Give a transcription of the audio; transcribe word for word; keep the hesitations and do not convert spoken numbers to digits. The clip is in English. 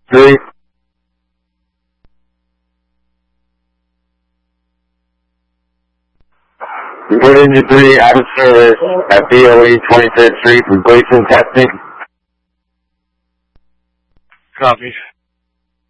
Three. Report Engine three out of service at B O E twenty-third Street for Gleason testing. Copy.